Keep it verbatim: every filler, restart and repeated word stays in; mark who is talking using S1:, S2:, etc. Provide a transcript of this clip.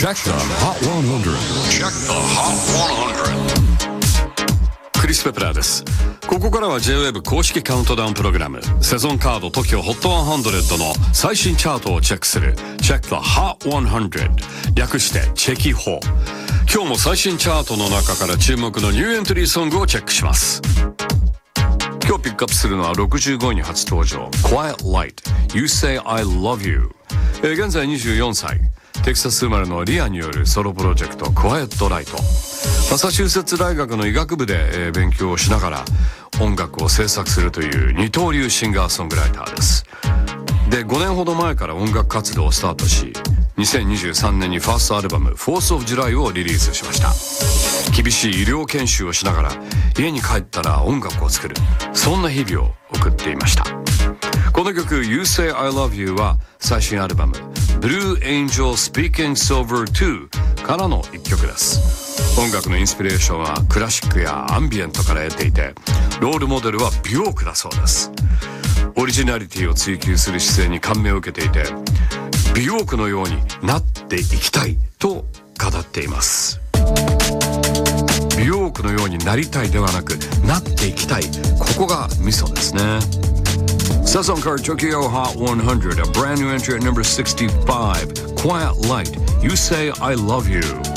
S1: Check the Hot one hundred. Check the Hot
S2: ひゃく。クリス・ペプラーです。ここからは J-ウェーブ 公式カウントダウンプログラムセゾンカード トキオ ホットひゃくの最新チャートをチェックする Check the Hot ひゃく、略してチェキホ。今日も最新チャートの中から注目のニューエントリーソングをチェックします。今日ピックアップするのはろくじゅうごいに初登場 Quiet Light You Say I Love You、えー、現在にじゅうよんさいテキサス生まれのリアによるソロプロジェクト Quiet Light。 マサチューセッツ大学の医学部で、えー、勉強をしながら音楽を制作するという二刀流シンガーソングライターです。でごねんほど前から音楽活動をスタートしにせんにじゅうさんねんにファーストアルバム Force of July をリリースしました。厳しい医療研修をしながら家に帰ったら音楽を作る、そんな日々を送っていました。この曲 You Say I Love You は最新アルバム Blue Angel Speaking Silver ツーからの一曲です。音楽のインスピレーションはクラシックやアンビエントから得ていて、ロールモデルは美容区だそうです。オリジナリティを追求する姿勢に感銘を受けていて、美容区のようになっていきたいと語っています。美容区のようになりたいではなくなっていきたい、ここがミソですね。Season Card Tokyo Hot ひゃく A brand new entry at number sixty-five Quiet Light You Say I Love You。